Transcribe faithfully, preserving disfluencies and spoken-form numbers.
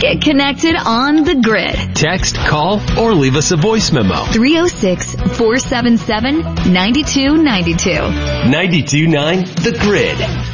Get connected on the grid. Text, call, or leave us a voice memo. three oh six, four seven seven, nine two nine two. ninety-two point nine The Grid.